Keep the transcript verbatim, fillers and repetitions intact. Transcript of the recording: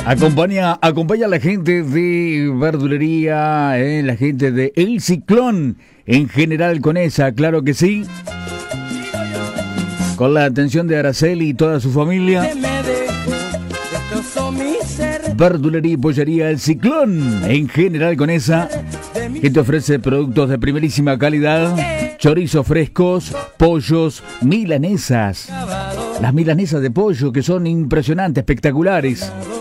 Acompaña, acompaña a la gente de verdulería, eh, la gente de El Ciclón, en General Conesa, claro que sí. Con la atención de Araceli y toda su familia. Verdulería y pollería El Ciclón, en General Conesa, que te ofrece productos de primerísima calidad, chorizos frescos, pollos, milanesas. Las milanesas de pollo que son impresionantes, espectaculares.